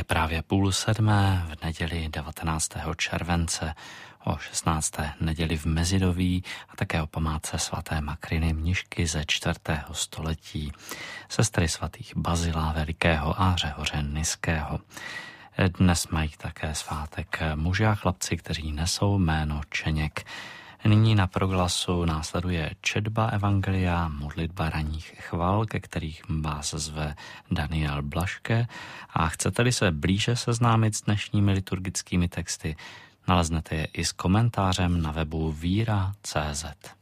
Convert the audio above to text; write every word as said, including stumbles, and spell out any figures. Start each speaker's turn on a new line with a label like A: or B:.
A: právě půl sedmé v neděli devatenáctého července, o šestnácté neděli v Mezidoví a také o památce svaté Makriny mnišky ze čtvrtého století, sestry svatých Bazila Velikého a Řehoře Nyského. Dnes mají také svátek muži a chlapci, kteří nesou jméno Čeněk. Nyní na proglasu následuje četba evangelia, modlitba ranních chval, ke kterých vás zve Daniel Blaške, a chcete-li se blíže seznámit s dnešními liturgickými texty, naleznete je i s komentářem na webu víra tečka cé zet.